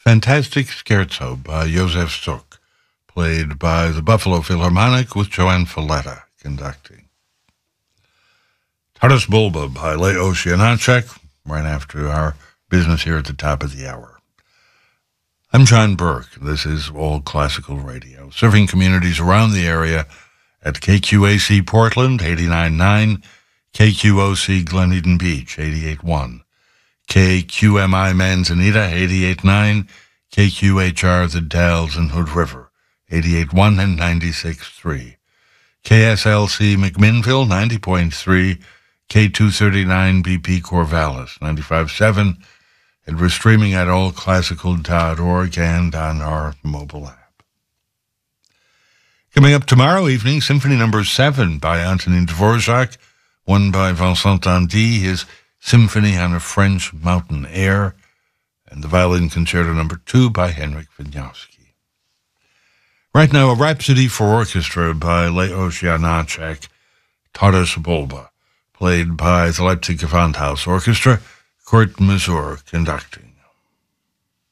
Fantastic Scherzo by Josef Suk, played by the Buffalo Philharmonic with Joanne Falletta conducting. Taras Bulba by Leo Janacek, right after our business here at the top of the hour. I'm John Burke. This is All Classical Radio, serving communities around the area at KQAC Portland, 89.9, KQOC Glen Eden Beach, 88.1, KQMI Manzanita, 88.9, KQHR The Dalles and Hood River, 88.1 and 96.3, KSLC McMinnville, 90.3, K239 BP Corvallis, 95.7, and we're streaming at allclassical.org and on our mobile app. Coming up tomorrow evening, Symphony No. 7 by Antonin Dvorak, one by Vincent Tandy, his Symphony on a French Mountain Air, and the Violin Concerto No. 2 by Henryk Wieniawski. Right now, a Rhapsody for Orchestra by Leo Janacek, Taras Bulba, played by the Leipzig Gewandhaus Orchestra, Kurt Masur conducting.